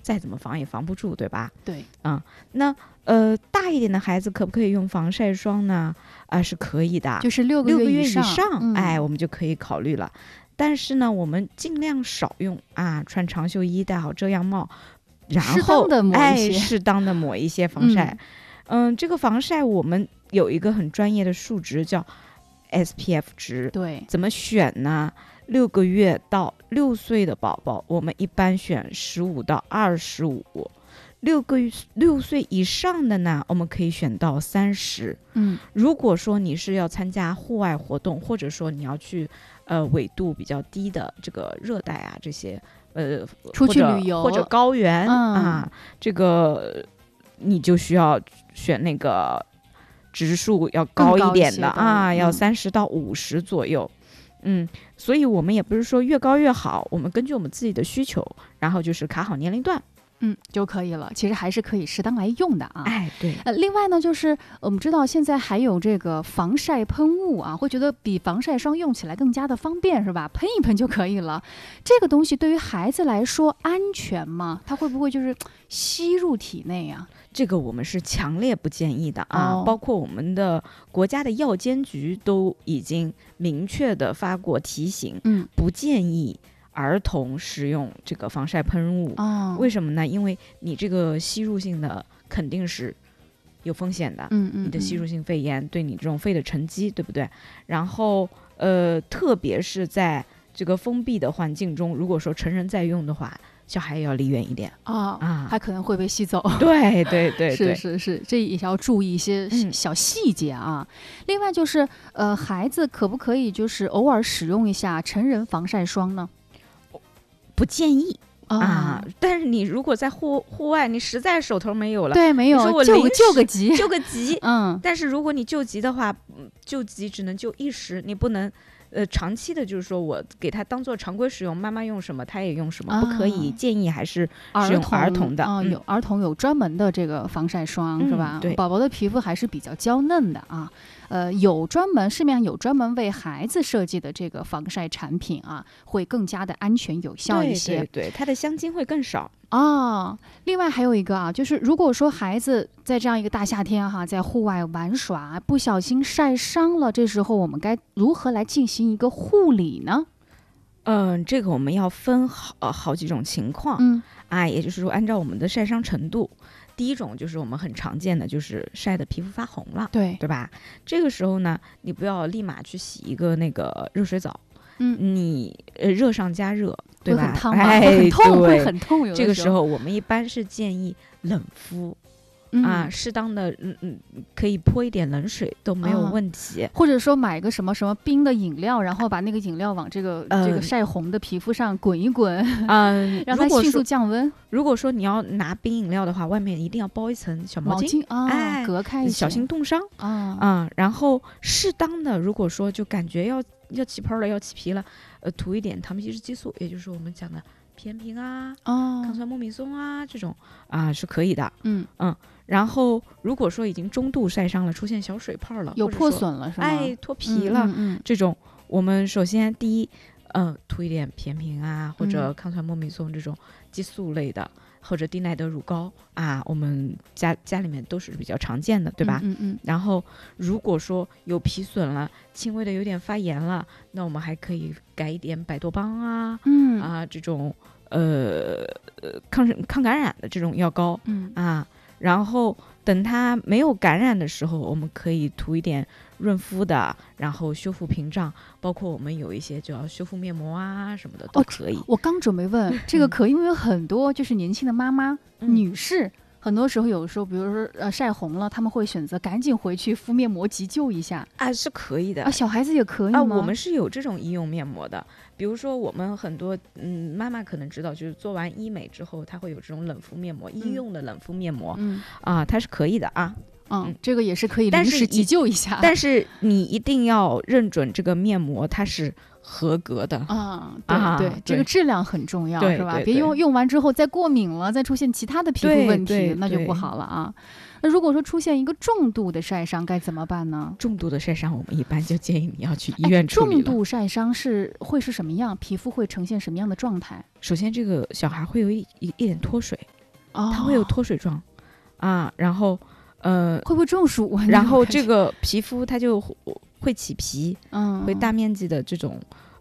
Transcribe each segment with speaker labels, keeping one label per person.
Speaker 1: 再怎么防也防不住，对吧？
Speaker 2: 对，
Speaker 1: 那大一点的孩子可不可以用防晒霜呢？是可以的，
Speaker 2: 就是6个
Speaker 1: 6个月以
Speaker 2: 月上，
Speaker 1: 我们就可以考虑了。但是呢，我们尽量少用穿长袖衣，戴好遮阳帽，然后适当的抹一些防晒。这个防晒我们有一个很专业的数值叫 SPF 值。
Speaker 2: 对，
Speaker 1: 怎么选呢？6个月到6岁的宝宝，我们一般选15到25。6岁以上的呢，我们可以选到30。如果说你是要参加户外活动，或者说你要去纬度比较低的这个热带啊这些
Speaker 2: 出去旅游
Speaker 1: 或者高原这个你就需要选那个指数要高一点的要30到50左右。所以我们也不是说越高越好，我们根据我们自己的需求，然后就是卡好年龄段
Speaker 2: 就可以了。其实还是可以适当来用的啊。
Speaker 1: 对。
Speaker 2: 另外呢，就是我们知道现在还有这个防晒喷雾啊，会觉得比防晒霜用起来更加的方便，是吧？喷一喷就可以了。这个东西对于孩子来说安全吗？它会不会就是吸入体内啊？
Speaker 1: 这个我们是强烈不建议的包括我们的国家的药监局都已经明确的发过提醒，不建议儿童使用这个防晒喷雾。为什么呢？因为你这个吸入性的肯定是有风险的，你的吸入性肺炎对你这种肺的沉积，对不对？然后特别是在这个封闭的环境中，如果说成人在用的话，小孩也要离远一点
Speaker 2: 还可能会被吸走。
Speaker 1: 对，
Speaker 2: 是，这也要注意一些小细节啊。另外就是孩子可不可以就是偶尔使用一下成人防晒霜呢？
Speaker 1: 不建议但是你如果在户外，你实在手头没有了，
Speaker 2: 对，没有，救个急，
Speaker 1: 但是如果你救急的话，救急只能救一时，你不能长期的，就是说我给他当做常规使用，妈妈用什么他也用什么，不可以。建议还是使用儿童的
Speaker 2: 有儿童有专门的这个防晒霜，是吧？
Speaker 1: 对，
Speaker 2: 宝宝的皮肤还是比较娇嫩的市面上有专门为孩子设计的这个防晒产品会更加的安全有效一些。
Speaker 1: 对，它的香精会更少
Speaker 2: 另外还有一个就是如果说孩子在这样一个大夏天在户外玩耍，不小心晒伤了，这时候我们该如何来进行一个护理呢？
Speaker 1: 这个我们要分好几种情况也就是说按照我们的晒伤程度。第一种就是我们很常见的，就是晒的皮肤发红了，对吧？这个时候呢，你不要立马去洗一个那个热水澡，你热上加热，对吧？
Speaker 2: 会很痛。
Speaker 1: 这个时候我们一般是建议冷敷适当的可以泼一点冷水都没有问题，
Speaker 2: 或者说买个什么什么冰的饮料，然后把那个饮料往这个晒红的皮肤上滚一滚让它迅速降温。
Speaker 1: 如果说你要拿冰饮料的话，外面一定要包一层小毛巾
Speaker 2: 隔开一下，
Speaker 1: 小心冻伤然后适当的，如果说就感觉要起泡了，要起皮了，涂一点糖皮质激素，也就是我们讲的皮炎平抗酸莫敏松这种是可以的。然后如果说已经中度晒伤了，出现小水泡了，
Speaker 2: 有破损了，是吗？
Speaker 1: 脱皮了，这种我们首先第一涂一点皮炎平或者抗酸莫敏松这种激素类的，或者低耐德乳膏我们家里面都是比较常见的，对吧？然后如果说有皮损了，轻微的有点发炎了，那我们还可以改一点百多邦这种抗感染的这种药膏然后等它没有感染的时候，我们可以涂一点润肤的，然后修复屏障，包括我们有一些就要修复面膜什么的都可以。
Speaker 2: 我刚准备问这个可以，因为有很多就是年轻的妈妈女士很多时候有时候比如说晒红了，他们会选择赶紧回去敷面膜急救一下
Speaker 1: 是可以的
Speaker 2: 小孩子也可以吗？
Speaker 1: 我们是有这种医用面膜的，比如说我们很多妈妈可能知道，就是做完医美之后它会有这种冷敷面膜，医用的冷敷面膜它是可以的
Speaker 2: 这个也是可以临时急救一下，
Speaker 1: 但是你一定要认准这个面膜它是合格的
Speaker 2: 对，这个质量很重要，是吧？别用完之后再过敏了，再出现其他的皮肤问题，那就不好了那如果说出现一个重度的晒伤该怎么办呢？
Speaker 1: 重度的晒伤我们一般就建议你要去医院处理了。
Speaker 2: 重度晒伤会是什么样？皮肤会呈现什么样的状态？
Speaker 1: 首先这个小孩会有一点脱水它会有脱水状啊，然后
Speaker 2: 会不会中暑？
Speaker 1: 然后这个皮肤它就会起皮，会大面积的这种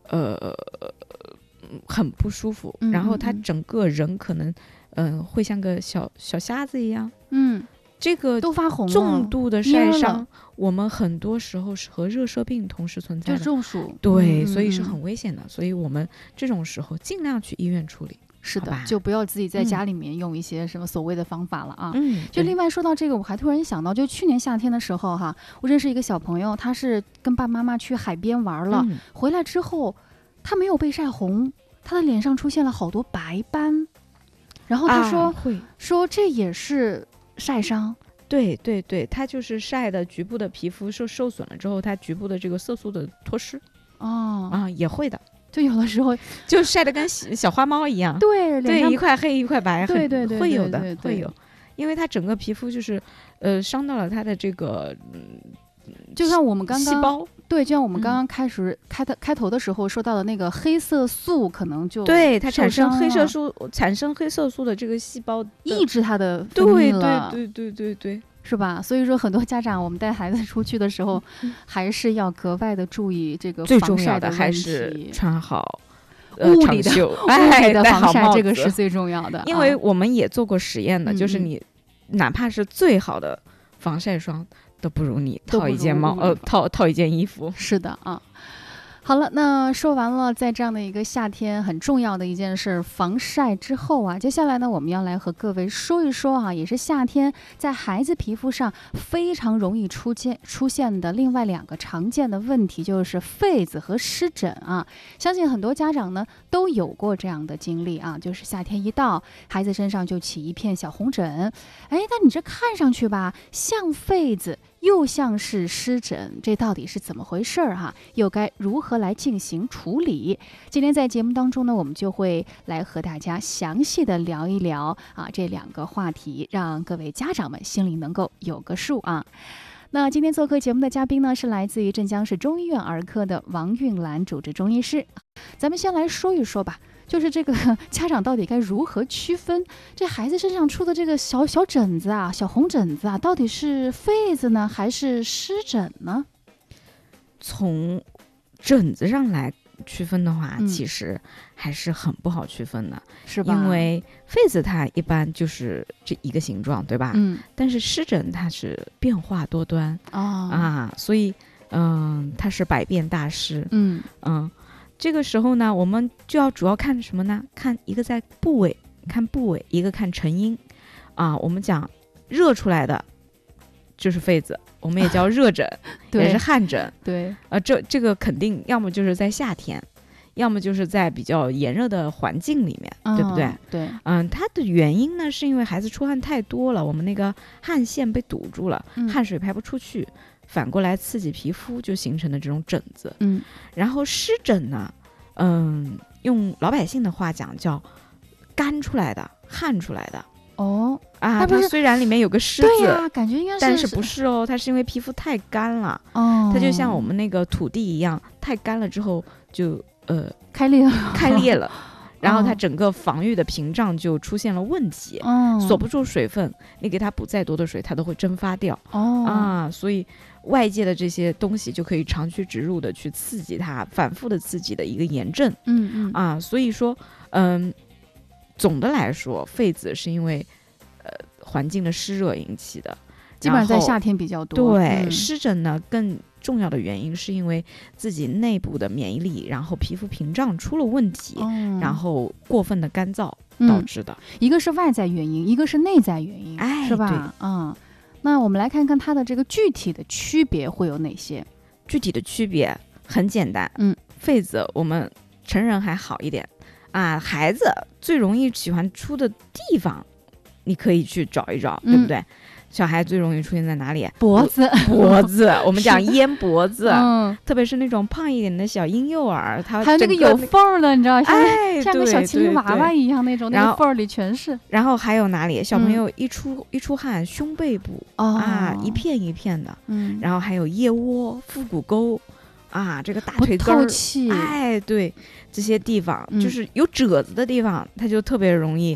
Speaker 1: 很不舒服，然后他整个人可能会像个小瞎子一样，这个
Speaker 2: 都发红了，
Speaker 1: 重度的晒伤，我们很多时候是和热射病同时存在的，
Speaker 2: 就中暑，
Speaker 1: 对，所以是很危险的，所以我们这种时候尽量去医院处理。
Speaker 2: 是的，就不要自己在家里面用一些什么所谓的方法了啊。就另外说到这个，我还突然想到，就去年夏天的时候哈，我认识一个小朋友，他是跟爸爸妈妈去海边玩了，回来之后他没有被晒红，他的脸上出现了好多白斑，然后他说这也是晒伤。
Speaker 1: 对对对，它就是晒的局部的皮肤受损了之后，它局部的这个色素的脱失也会的。
Speaker 2: 就有的时候
Speaker 1: 就晒得跟小花猫一样，
Speaker 2: 对，
Speaker 1: 一块黑一块白，
Speaker 2: 对，
Speaker 1: 会有的，会有，因为它整个皮肤就是伤到了它的这个
Speaker 2: 就像我们刚刚
Speaker 1: 细胞，
Speaker 2: 对，就像我们刚刚开头的时候说到的那个黑色素，可能就
Speaker 1: 对它产生黑色素的这个细胞
Speaker 2: 抑制它的分泌了，
Speaker 1: 对。
Speaker 2: 是吧？所以说很多家长，我们带孩子出去的时候，还是要格外的注意这个防晒的问题。最重要的还
Speaker 1: 是穿好
Speaker 2: 物理的防晒，这个是最重要的。
Speaker 1: 因为我们也做过实验的，就是你哪怕是最好的防晒霜，都不如你套一件套一件衣服。
Speaker 2: 是的啊。好了，那说完了在这样的一个夏天很重要的一件事防晒之后啊，接下来呢我们要来和各位说一说啊，也是夏天在孩子皮肤上非常容易出现的另外2个常见的问题，就是痱子和湿疹啊。相信很多家长呢都有过这样的经历啊，就是夏天一到，孩子身上就起一片小红疹，但你这看上去吧像痱子又像是湿疹，这到底是怎么回事哈？又该如何来进行处理？今天在节目当中呢，我们就会来和大家详细的聊一聊啊这2个话题，让各位家长们心里能够有个数啊。那今天做客节目的嘉宾呢，是来自于镇江市中医院儿科的王韵兰主治中医师。咱们先来说一说吧，就是这个家长到底该如何区分这孩子身上出的这个小疹子啊、小红疹子啊，到底是痱子呢，还是湿疹呢？
Speaker 1: 从疹子上来区分的话，其实还是很不好区分的，
Speaker 2: 是吧？
Speaker 1: 因为痱子它一般就是这一个形状，对吧？但是湿疹它是变化多端所以它是百变大师。这个时候呢，我们就要主要看什么呢？看一个在部位，一个看成因我们讲热出来的就是痱子，我们也叫热疹也是汗疹。
Speaker 2: 对，
Speaker 1: 这个肯定要么就是在夏天，要么就是在比较炎热的环境里面，对不对？
Speaker 2: 对，
Speaker 1: 它的原因呢，是因为孩子出汗太多了，我们那个汗腺被堵住了，汗水排不出去，反过来刺激皮肤，就形成的这种疹子。然后湿疹呢，用老百姓的话讲叫干出来的、汗出来的。它虽然里面有个湿字，
Speaker 2: 对呀，感觉应该是，
Speaker 1: 但是不是哦？它是因为皮肤太干了，它就像我们那个土地一样，太干了之后就
Speaker 2: 开裂了，
Speaker 1: 然后它整个防御的屏障就出现了问题，锁不住水分，你给它补再多的水，它都会蒸发掉。所以外界的这些东西就可以长驱直入的去刺激它，反复的刺激的一个炎症。所以说，总的来说，痱子是因为环境的湿热引起的，
Speaker 2: 基本上在夏天比较多。
Speaker 1: 对，湿疹呢更重要的原因是因为自己内部的免疫力，然后皮肤屏障出了问题，然后过分的干燥导致的。
Speaker 2: 一个是外在原因，一个是内在原因，是吧？那我们来看看它的这个具体的区别会有哪些？
Speaker 1: 具体的区别很简单，痱子我们成人还好一点孩子最容易喜欢出的地方，你可以去找一找，对不对？小孩最容易出现在哪里？
Speaker 2: 脖子，
Speaker 1: 我们讲咽脖子，特别是那种胖一点的小婴幼儿，他
Speaker 2: 还有那个有缝的，你知道，像个小青娃娃一样那种，那个缝里全是。
Speaker 1: 然后还有哪里？小朋友一出汗，胸背部一片一片的，然后还有腋窝、腹股沟这个大腿根儿，对，这些地方就是有褶子的地方，它就特别容易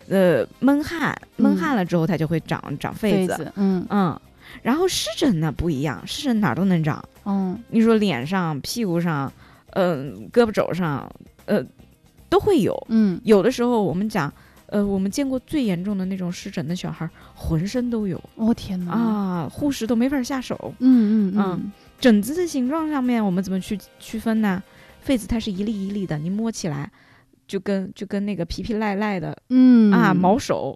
Speaker 1: 闷汗了之后它就会长痱子。然后湿疹呢不一样，湿疹哪儿都能长。你说脸上、屁股上、胳膊肘上，都会有。有的时候我们讲，我们见过最严重的那种湿疹的小孩，浑身都有。
Speaker 2: 天哪！
Speaker 1: 啊，护士都没法下手。疹子的形状上面我们怎么去区分呢？痱子它是一粒一粒的，你摸起来就跟那个皮皮赖赖的，毛手，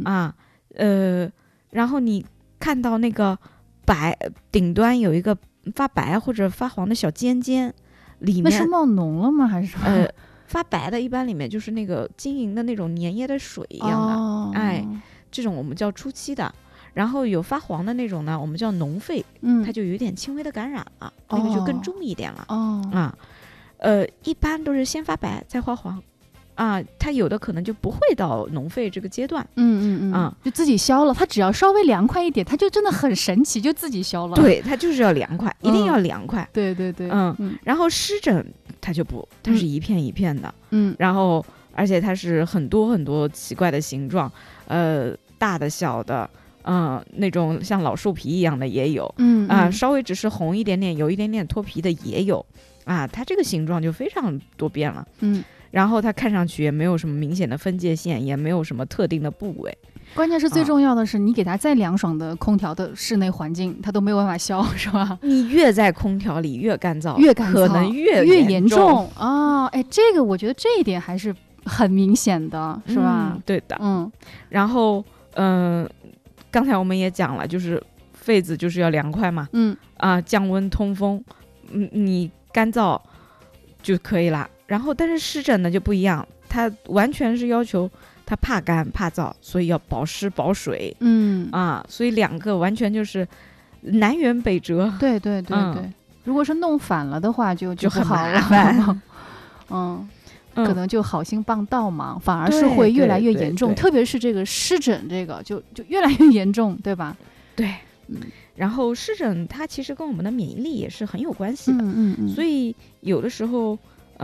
Speaker 1: 然后你看到那个顶端有一个发白或者发黄的小尖尖，里面
Speaker 2: 那是冒脓了吗？还是
Speaker 1: 发白的，一般里面就是那个晶莹的那种粘液的水一样的，这种我们叫初期的。然后有发黄的那种呢，我们叫脓痱，它就有一点轻微的感染了，那个就更重一点了。一般都是先发白再发黄。它有的可能就不会到脓痱这个阶段，
Speaker 2: 就自己消了。它只要稍微凉快一点，它就真的很神奇，就自己消了。
Speaker 1: 对，它就是要凉快，一定要凉快。
Speaker 2: 对。
Speaker 1: 然后湿疹它就不，它是一片一片的，然后而且它是很多很多奇怪的形状，大的、小的，那种像老树皮一样的也有，稍微只是红一点点，有一点点脱皮的也有，它这个形状就非常多变了，然后它看上去也没有什么明显的分界线，也没有什么特定的部位。
Speaker 2: 关键是最重要的是，你给它再凉爽的空调的室内环境，它都没有办法消，是吧？
Speaker 1: 你越在空调里越干燥，可能越
Speaker 2: 严重啊！这个我觉得这一点还是很明显的，是吧？
Speaker 1: 对的，然后刚才我们也讲了，就是痱子就是要凉快嘛，降温通风，你干燥就可以了。然后但是湿疹呢就不一样，它完全是要求它怕干怕燥，所以要保湿保水，所以两个完全就是南辕北辙。
Speaker 2: 对，如果是弄反了的话就
Speaker 1: 很
Speaker 2: 不好
Speaker 1: 麻烦。
Speaker 2: 可能就好心帮倒忙，反而是会越来越严重，特别是这个湿疹，这个就越来越严重，对吧？
Speaker 1: 对，然后湿疹它其实跟我们的免疫力也是很有关系的，所以有的时候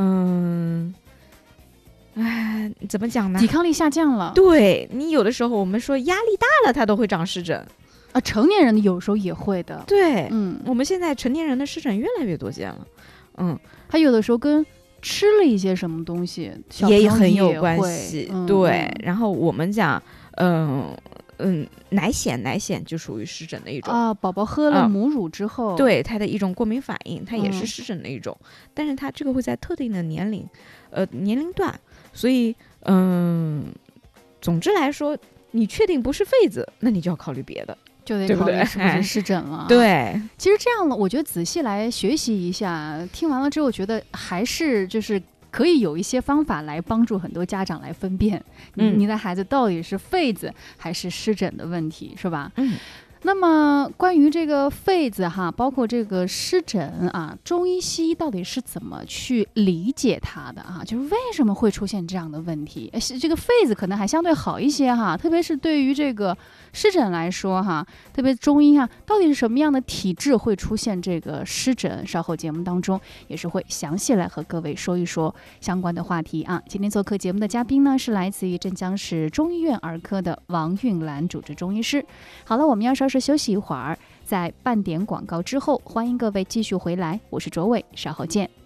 Speaker 1: 怎么讲呢？
Speaker 2: 抵抗力下降了。
Speaker 1: 对，你有的时候我们说压力大了它都会长湿疹
Speaker 2: 成年人有时候也会的。
Speaker 1: 对，我们现在成年人的湿疹越来越多见了。
Speaker 2: 它有的时候跟吃了一些什么东西
Speaker 1: 也很有关系。对，然后我们讲奶癣就属于湿疹的一种
Speaker 2: 宝宝喝了母乳之后，
Speaker 1: 对它的一种过敏反应，它也是湿疹的一种，但是它这个会在特定的年龄段，所以总之来说，你确定不是痱子，那你就要考虑别的，
Speaker 2: 就得考虑是不是湿疹了。
Speaker 1: 对，
Speaker 2: 其实这样我觉得仔细来学习一下，听完了之后觉得还是就是可以有一些方法来帮助很多家长来分辨你的孩子到底是痱子还是湿疹的问题，是吧？那么关于这个痱子包括这个湿疹中医西医到底是怎么去理解它的就是为什么会出现这样的问题？这个痱子可能还相对好一些特别是对于这个湿疹来说特别中医到底是什么样的体质会出现这个湿疹？稍后节目当中也是会详细来和各位说一说相关的话题今天做客节目的嘉宾呢是来自于镇江市中医院儿科的王韵兰主治中医师。好了，我们要稍事休息一会儿，在半点广告之后，欢迎各位继续回来，我是卓伟，稍后见。